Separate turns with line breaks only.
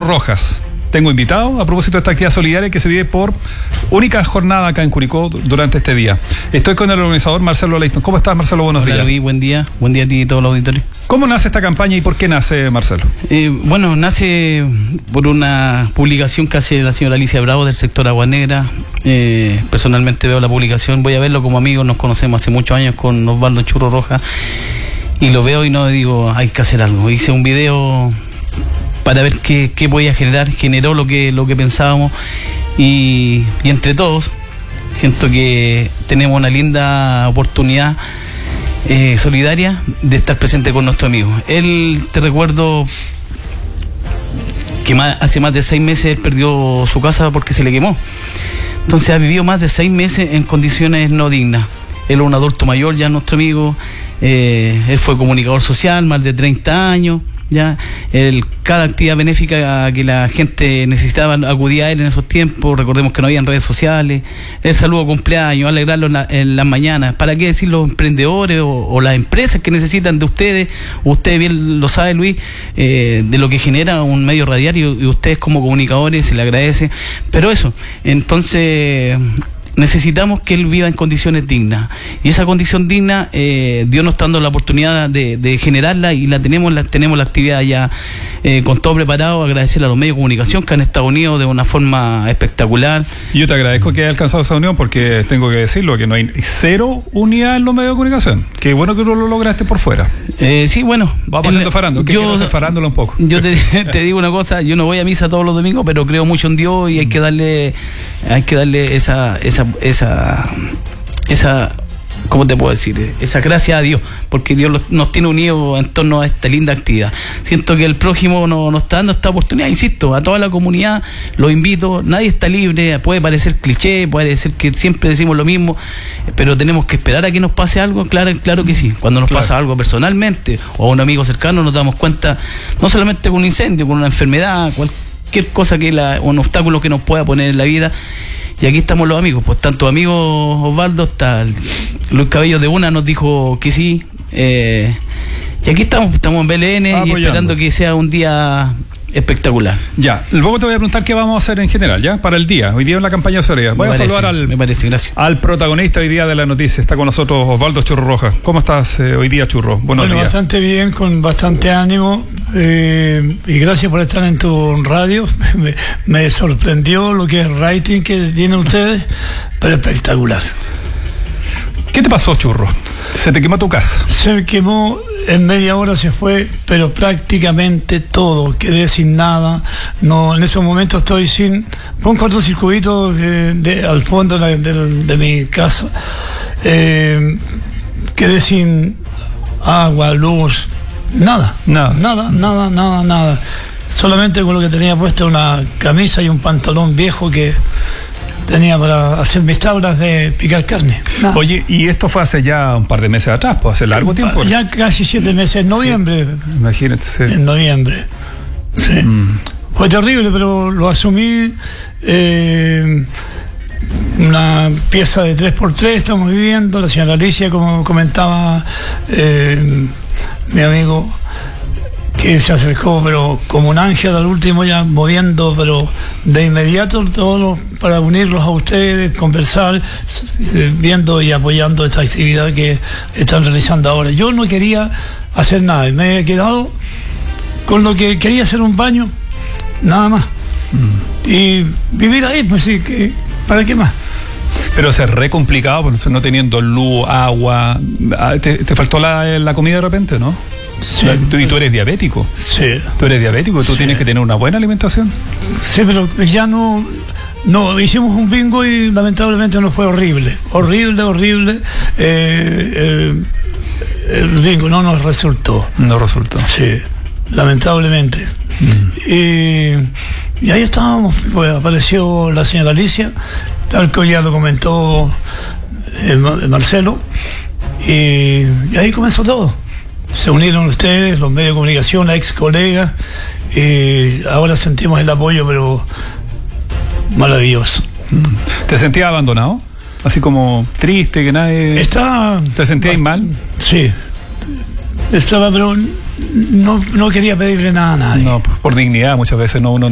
Rojas. Tengo invitado a propósito de esta actividad solidaria que se vive por única jornada acá en Curicó durante este día. Estoy con el organizador Marcelo Leighton. ¿Cómo estás, Marcelo? Buenos días.
Hola, Luis, buen día. Buen día a ti y todo el auditorio.
¿Cómo nace esta campaña y por qué nace, Marcelo?
Bueno, nace por una publicación que hace la señora Alicia Bravo del sector Agua Negra. Personalmente veo la publicación, voy a verlo como amigo, nos conocemos hace muchos años con Osvaldo Churro Rojas y lo veo y no digo, hay que hacer algo. Hice un video para ver qué podía generar, generó lo que pensábamos y entre todos siento que tenemos una linda oportunidad solidaria de estar presente con nuestro amigo. Él, te recuerdo que hace más de 6 meses él perdió su casa porque se le quemó. Entonces ha vivido más de 6 meses en condiciones no dignas. Él es un adulto mayor, ya nuestro amigo, él fue comunicador social, más de 30 años. Ya cada actividad benéfica que la gente necesitaba acudía a él en esos tiempos. Recordemos que no habían redes sociales, el saludo cumpleaños, alegrarlo en las mañanas. ¿Para qué decir los emprendedores o las empresas que necesitan de ustedes? Usted bien lo sabe, Luis, de lo que genera un medio radial y ustedes como comunicadores se le agradece. Pero eso, entonces necesitamos que él viva en condiciones dignas y esa condición digna Dios nos está dando la oportunidad de generarla y tenemos la actividad ya con todo preparado. Agradecerle a los medios de comunicación que han estado unidos de una forma espectacular.
Y yo te agradezco que hayas alcanzado esa unión porque tengo que decirlo, que no hay cero unidad en los medios de comunicación. Qué bueno que tú lo lograste por fuera.
Sí, bueno.
Vamos haciendo farándula. ¿Qué quiero hacer farándula un poco?
Yo te digo una cosa, yo no voy a misa todos los domingos, pero creo mucho en Dios y hay que darle esa, ¿cómo te puedo decir? Esa gracia a Dios, porque Dios nos tiene unidos en torno a esta linda actividad. Siento que el prójimo nos está dando esta oportunidad, insisto, a toda la comunidad, los invito, nadie está libre, puede parecer cliché, puede ser que siempre decimos lo mismo, pero tenemos que esperar a que nos pase algo, claro que sí. Cuando nos pasa algo personalmente o a un amigo cercano nos damos cuenta, no solamente con un incendio, con una enfermedad, cualquier cosa un obstáculo que nos pueda poner en la vida. Y aquí estamos los amigos, pues tanto amigo Osvaldo, está Luis Cabello de una nos dijo que sí, y aquí estamos en BLN y esperando que sea un día espectacular. Ya,
luego te voy a preguntar qué vamos a hacer en general, ya, para el día, hoy día en la campaña solidaria. Voy a saludar al protagonista hoy día de la noticia, está con nosotros Osvaldo Churro Rojas. ¿Cómo estás hoy día, Churro? Buenos días.
Bastante bien, con bastante ánimo, y gracias por estar en tu radio. Me sorprendió lo que es rating que tienen ustedes, pero espectacular.
¿Qué te pasó, Churro? ¿Se te quemó tu casa?
Se quemó, en media hora se fue, pero prácticamente todo, quedé sin nada. No, en esos momentos estoy sin... Fue un cortocircuito al fondo de mi casa. Quedé sin agua, luz, nada. Solamente con lo que tenía puesta una camisa y un pantalón viejo que tenía para hacer mis tablas de picar carne. Nada.
Oye, y esto fue hace ya un par de meses atrás, pues hace largo tiempo.
Ya casi 7 meses, en noviembre.
Sí. Imagínate, sí.
En noviembre. Sí. Fue terrible, pero lo asumí. Una pieza de 3x3 estamos viviendo. La señora Alicia, como comentaba mi amigo, que se acercó, pero como un ángel al último, ya moviendo, pero de inmediato todo para unirlos a ustedes, conversar, viendo y apoyando esta actividad que están realizando ahora. Yo no quería hacer nada, y me he quedado con lo que quería, hacer un baño, nada más. Y vivir ahí, pues sí, ¿para qué más?
Pero se es re complicado, porque no teniendo luz, agua, te faltó la comida de repente, ¿no?
Sí.
Y tú eres diabético.
Sí.
Tú eres diabético, tú tienes que tener una buena alimentación.
Sí, pero ya no, hicimos un bingo y lamentablemente nos fue horrible. El bingo no nos resultó.
No resultó.
Sí, lamentablemente. Y ahí estábamos, pues apareció la señora Alicia, tal que ya lo comentó Marcelo, y ahí comenzó todo. Se unieron ustedes, los medios de comunicación, la ex colega, y ahora sentimos el apoyo, pero maravilloso.
¿Te sentías abandonado? Así como triste, que nadie... ¿Te sentías mal?
Sí, estaba, pero no quería pedirle nada a nadie.
No, por dignidad muchas veces, no, uno